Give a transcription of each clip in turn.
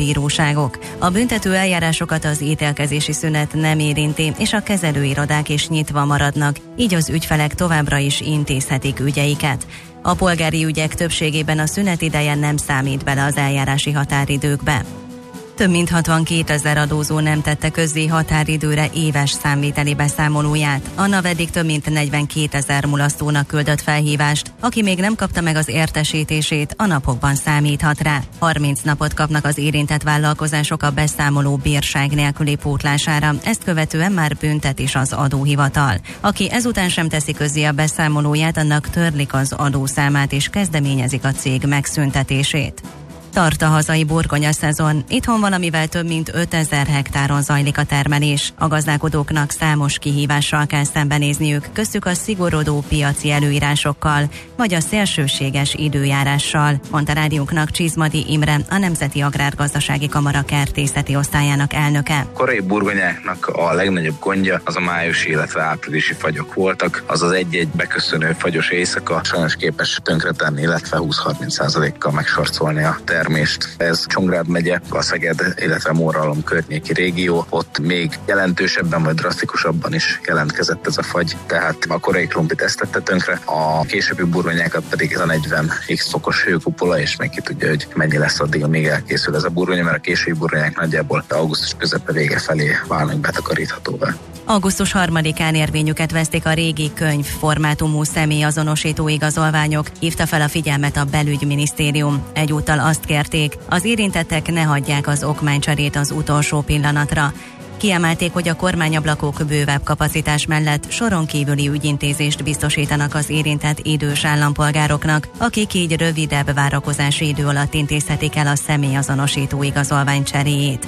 bíróságok. A büntető eljárásokat az ítélkezési szünet nem érinti, és a kezelőirodák is nyitva maradnak, így az ügyfelek továbbra is intézhetik ügyeiket. A polgári ügyek többségében a szünet ideje nem számít bele az eljárási határidőkbe. Több mint 62 000 adózó nem tette közzé határidőre éves számviteli beszámolóját. A NAV eddig több mint 42 000 mulasztónak küldött felhívást. Aki még nem kapta meg az értesítését, a napokban számíthat rá. 30 napot kapnak az érintett vállalkozások a beszámoló bírság nélküli pótlására, ezt követően már büntet is az adóhivatal. Aki ezután sem teszi közzé a beszámolóját, annak törlik az adószámát és kezdeményezik a cég megszüntetését. Tart a hazai burgonya szezon. Itthon valamivel több mint 5000 hektáron zajlik a termelés. A gazdálkodóknak számos kihívással kell szembenézniük, köztük a szigorodó piaci előírásokkal, vagy a szélsőséges időjárással, mondta rádiónknak Csizmadi Imre, a Nemzeti Agrárgazdasági Kamara kertészeti osztályának elnöke. Korai burgonyáknak a legnagyobb gondja az a májusi, illetve áprilisi fagyok voltak. Az az egy-egy beköszönő fagyos éjszaka sajnos képes tönkretenni, illetve 20-30%-kal megsorcolni a termést. Ez Csongrád megye, a Szeged, illetve Móralom környéki régió, ott még jelentősebben vagy drasztikusabban is jelentkezett ez a fagy, tehát a korai krumplit ezt tette tönkre, a későbbi burgonyákat pedig ez a 40x fokos hőkupola, és meg ki tudja, hogy mennyi lesz addig, amíg elkészül ez a burgonya, mert a későbbi burgonyák nagyjából augusztus közepe vége felé válnak betakaríthatóvá. Augusztus 3-án érvényüket vesztik a régi könyv formátumú személyazonosító igazolványok, hívta fel a figyelmet a Belügyminisztérium. Egyúttal azt kérték, az érintettek ne hagyják az okmánycserét az utolsó pillanatra. Kiemelték, hogy a kormányablakok bővebb kapacitás mellett soron kívüli ügyintézést biztosítanak az érintett idős állampolgároknak, akik így rövidebb várakozási idő alatt intézhetik el a személyazonosító igazolvány cseréjét.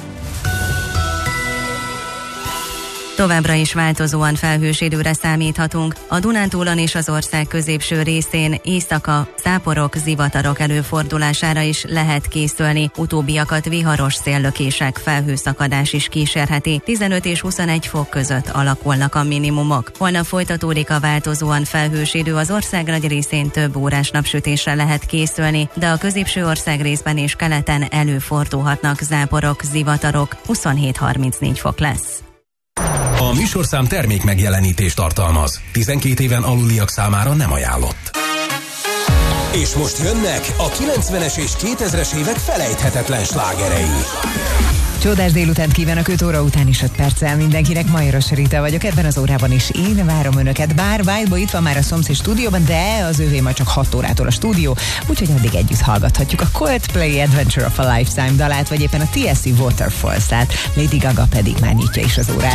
Továbbra is változóan felhős időre számíthatunk. A Dunántúlon és az ország középső részén éjszaka záporok, zivatarok előfordulására is lehet készülni. Utóbbiakat viharos széllökések, felhőszakadás is kísérheti. 15 és 21 fok között alakulnak a minimumok. Holnap folytatódik a változóan felhős idő, az ország nagy részén több órás napsütésre lehet készülni, de a középső ország részben és keleten előfordulhatnak záporok, zivatarok. 27-34 fok lesz. A műsorszám termék megjelenítést tartalmaz. 12 éven aluliak számára nem ajánlott. És most jönnek a 90-es és 2000-es évek felejthetetlen slágerei. Csodás délutánt kívánok, 5 óra után is 5 perccel mindenkinek. Majoros Rita vagyok, ebben az órában is én várom önöket. Bár Vájtbo itt van már a szomszéd stúdióban, de az ővé majd csak 6 órától a stúdió, úgyhogy addig együtt hallgathatjuk a Coldplay Adventure of a Lifetime dalát, vagy éppen a TSC Waterfalls-át. Lady Gaga pedig már nyitja is az órát.